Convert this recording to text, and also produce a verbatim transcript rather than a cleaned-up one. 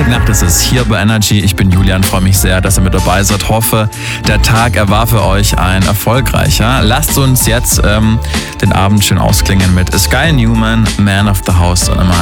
Nacht ist es hier bei Energy. Ich bin Julian, freue mich sehr, dass ihr mit dabei seid. Hoffe, der Tag er war für euch ein erfolgreicher. Lasst uns jetzt ähm, den Abend schön ausklingen mit Sky Newman, Man of the House. Und immer